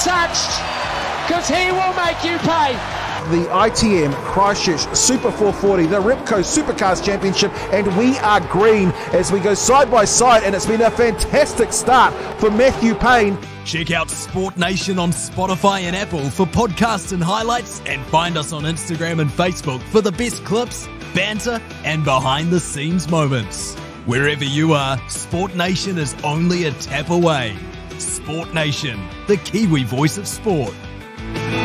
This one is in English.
attached, because he will make you pay. The ITM Christchurch Super 440, the Repco Supercars Championship, and we are green as we go side by side, and it's been a fantastic start for Matthew Payne. Check out Sport Nation on Spotify and Apple for podcasts and highlights, and find us on Instagram and Facebook for the best clips, banter, and behind-the-scenes moments. Wherever you are, Sport Nation is only a tap away. Sport Nation, the Kiwi voice of sport.